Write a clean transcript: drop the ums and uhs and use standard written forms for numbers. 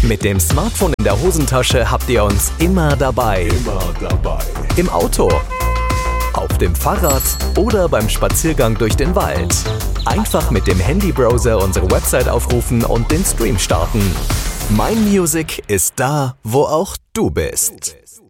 Mit dem Smartphone in der Hosentasche habt ihr uns immer dabei. Im Auto, auf dem Fahrrad oder beim Spaziergang durch den Wald. Einfach mit dem Handybrowser unsere Website aufrufen und den Stream starten. Mein Music ist da, wo auch du bist.